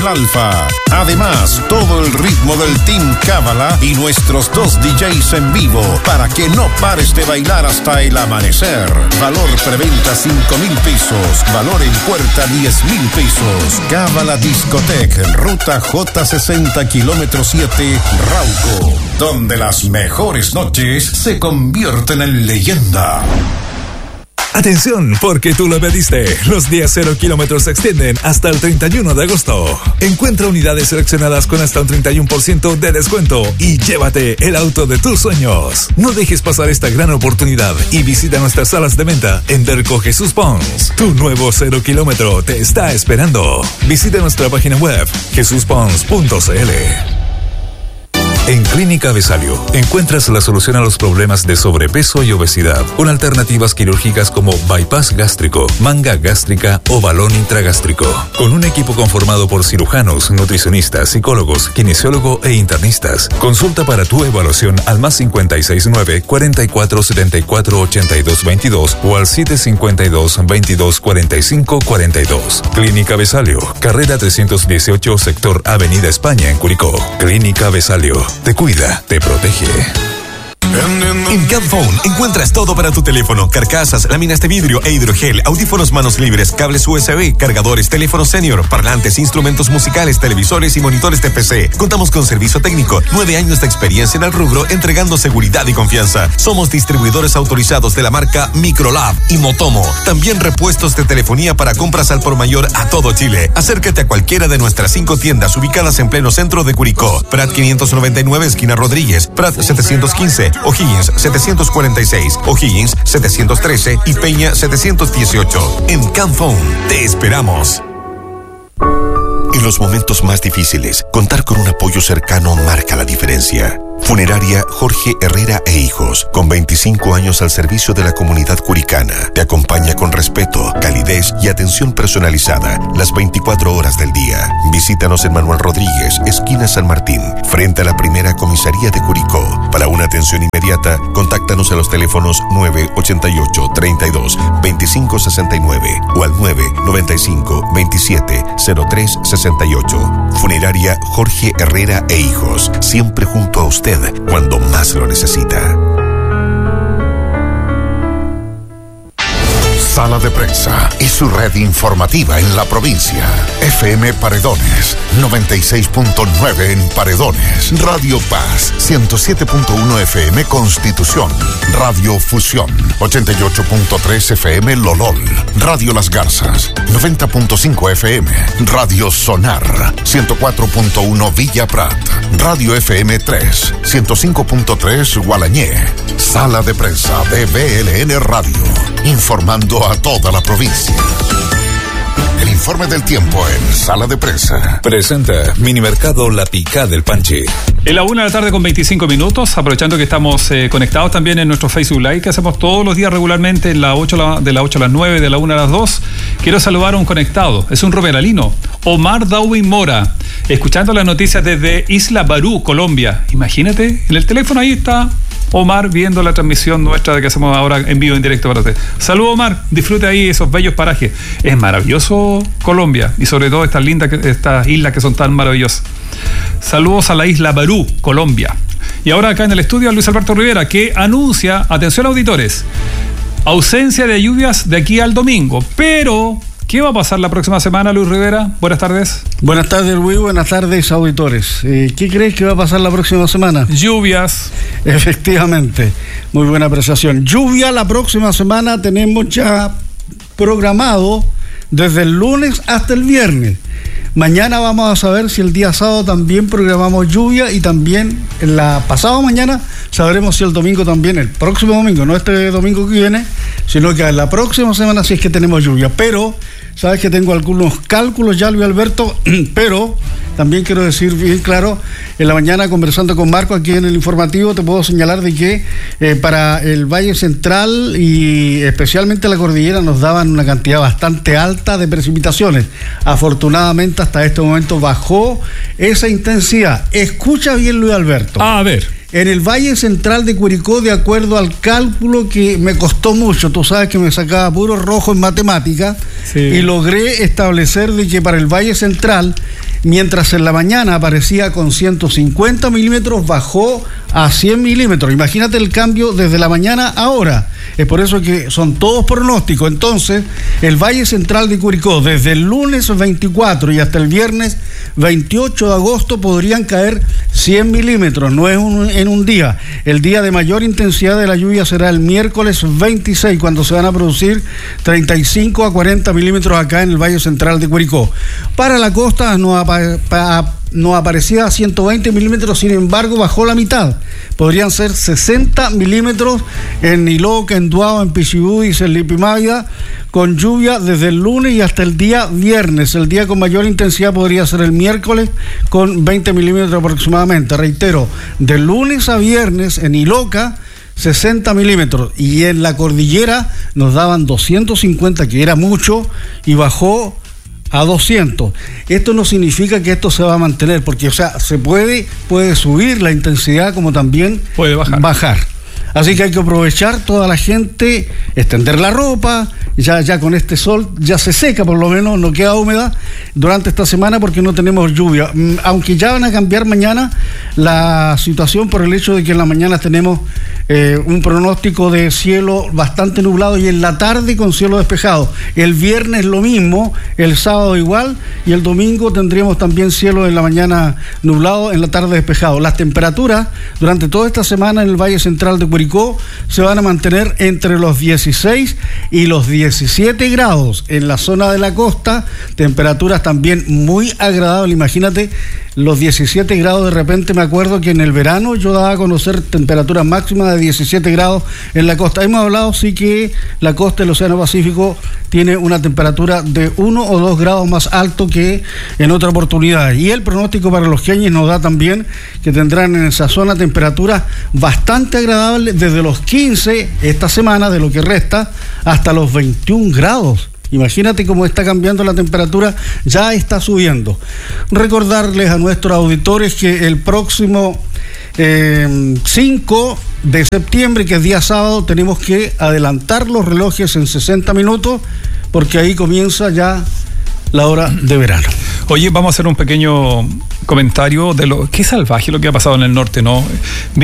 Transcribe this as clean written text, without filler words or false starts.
Alfa. Además, todo el ritmo del Team Cábala y nuestros 2 DJs en vivo para que no pares de bailar hasta el amanecer. Valor preventa 5,000 pesos. Valor en puerta 10,000 pesos. Cábala Discotec, ruta J60 kilómetro 7, Rauco, donde las mejores noches se convierten en leyenda. Atención, porque tú lo pediste. Los días 0 kilómetros se extienden hasta el 31 de agosto. Encuentra unidades seleccionadas con hasta un 31% de descuento y llévate el auto de tus sueños. No dejes pasar esta gran oportunidad y visita nuestras salas de venta en Derco Jesús Pons. Tu nuevo 0 kilómetro te está esperando. Visita nuestra página web jesuspons.cl. En Clínica Besalio encuentras la solución a los problemas de sobrepeso y obesidad con alternativas quirúrgicas como bypass gástrico, manga gástrica o balón intragástrico. Con un equipo conformado por cirujanos, nutricionistas, psicólogos, kinesiólogo e internistas. Consulta para tu evaluación al +569 44 74 82 22 o al 752 22 45 42. Clínica Besalio, carrera 318, sector Avenida España en Curicó. Clínica Besalio. Te cuida, te protege. En Camphone encuentras todo para tu teléfono: carcasas, láminas de vidrio e hidrogel, audífonos manos libres, cables USB, cargadores, teléfonos senior, parlantes, instrumentos musicales, televisores y monitores de PC. Contamos con servicio técnico, 9 años de experiencia en el rubro, entregando seguridad y confianza. Somos distribuidores autorizados de la marca Microlab y Motomo. También repuestos de telefonía para compras al por mayor a todo Chile. Acércate a cualquiera de nuestras 5 tiendas ubicadas en pleno centro de Curicó: Prat 599, esquina Rodríguez; Prat 715, O'Higgins 746, O'Higgins 713 y Peña 718. En Camphone te esperamos. En los momentos más difíciles, contar con un apoyo cercano marca la diferencia. Funeraria Jorge Herrera e Hijos, con 25 años al servicio de la comunidad curicana, te acompaña con respeto, calidez y atención personalizada las 24 horas del día. Visítanos en Manuel Rodríguez, esquina San Martín, frente a la primera comisaría de Curicó. Para una atención inmediata, contáctanos a los teléfonos 988 32 25 69 o al 995 27 03 68. Funeraria Jorge Herrera e Hijos, siempre junto a usted cuando más lo necesita. Sala de Prensa y su red informativa en la provincia. FM Paredones, 96.9 en Paredones. Radio Paz, 107.1 FM Constitución. Radio Fusión, 88.3 FM Lolol. Radio Las Garzas, 90.5 FM. Radio Sonar, 104.1 Villa Prat. Radio FM 3, 105.3 Gualañé. Sala de Prensa de BLN Radio, informando a toda la provincia. El informe del tiempo en Sala de Prensa. Presenta Minimercado La Picá del Panchi. En la 1:00 con 25 minutos, aprovechando que estamos conectados también en nuestro Facebook Live, que hacemos todos los días regularmente de las 8 a las 9, de la 1 a las 2. Quiero saludar a un conectado, es un romeralino, Omar Dawin Mora, escuchando las noticias desde Isla Barú, Colombia. Imagínate, en el teléfono ahí está Omar viendo la transmisión nuestra que hacemos ahora en vivo, en directo para usted. Saludos, Omar, disfrute ahí esos bellos parajes. Es maravilloso Colombia y sobre todo estas islas que son tan maravillosas. Saludos a la Isla Barú, Colombia. Y ahora acá en el estudio Luis Alberto Rivera, que anuncia, atención auditores, ausencia de lluvias de aquí al domingo, pero ¿qué va a pasar la próxima semana, Luis Rivera? Buenas tardes. Buenas tardes, Luis. Buenas tardes, auditores. ¿Qué crees que va a pasar la próxima semana? Lluvias. Efectivamente. Muy buena apreciación. Lluvia la próxima semana tenemos ya programado desde el lunes hasta el viernes. Mañana vamos a saber si el día sábado también programamos lluvia y también en la pasada mañana sabremos si el domingo también, el próximo domingo, no este domingo que viene, sino que la próxima semana si es que tenemos lluvia. Pero, sabes que tengo algunos cálculos ya, Luis Alberto, pero también quiero decir bien claro, en la mañana conversando con Marco aquí en el informativo, te puedo señalar de que para el Valle Central y especialmente la cordillera nos daban una cantidad bastante alta de precipitaciones. Afortunadamente hasta este momento bajó esa intensidad. Escucha bien, Luis Alberto. A ver. En el Valle Central de Curicó, de acuerdo al cálculo que me costó mucho, tú sabes que me sacaba puro rojo en matemática, sí, y logré establecer de que para el Valle Central, mientras en la mañana aparecía con 150 milímetros, bajó a 100 milímetros. Imagínate el cambio desde la mañana a ahora. Es por eso que son todos pronósticos. Entonces, el Valle Central de Curicó, desde el lunes 24 y hasta el viernes 28 de agosto, podrían caer 100 milímetros. No es en un día. El día de mayor intensidad de la lluvia será el miércoles 26, cuando se van a producir 35 a 40 milímetros acá en el Valle Central de Curicó. Para la costa no aparecía 120 milímetros, sin embargo bajó la mitad. Podrían ser 60 milímetros en Iloca, en Duao, en Pichibudis, en Lipimávida, con lluvia desde el lunes y hasta el día viernes. El día con mayor intensidad podría ser el miércoles, con 20 milímetros aproximadamente. Reitero, de lunes a viernes en Iloca 60 milímetros, y en la cordillera nos daban 250, que era mucho, y bajó a 200. Esto no significa que esto se va a mantener, porque, o sea, se puede subir la intensidad, como también puede bajar. Así que hay que aprovechar, toda la gente, extender la ropa, ya con este sol ya se seca, por lo menos no queda húmeda durante esta semana, porque no tenemos lluvia, aunque ya van a cambiar mañana la situación por el hecho de que en la mañana tenemos un pronóstico de cielo bastante nublado y en la tarde con cielo despejado. El viernes lo mismo, el sábado igual, y el domingo tendríamos también cielo en la mañana nublado, en la tarde despejado. Las temperaturas durante toda esta semana en el Valle Central de Curicó se van a mantener entre los 16 y los 17 grados. En la zona de la costa, temperaturas también muy agradables. Imagínate, los 17 grados. De repente me acuerdo que en el verano yo daba a conocer temperaturas máximas de 17 grados en la costa. Hemos hablado, sí, que la costa del Océano Pacífico tiene una temperatura de 1 o 2 grados más alto que en otra oportunidad. Y el pronóstico para los queñes nos da también que tendrán en esa zona temperaturas bastante agradables, desde los 15 esta semana, de lo que resta, hasta los 21 grados. Imagínate cómo está cambiando la temperatura, ya está subiendo. Recordarles a nuestros auditores que el próximo 5 de septiembre, que es día sábado, tenemos que adelantar los relojes en 60 minutos, porque ahí comienza ya la hora de verano. Oye, vamos a hacer un pequeño comentario de qué salvaje lo que ha pasado en el norte, ¿no?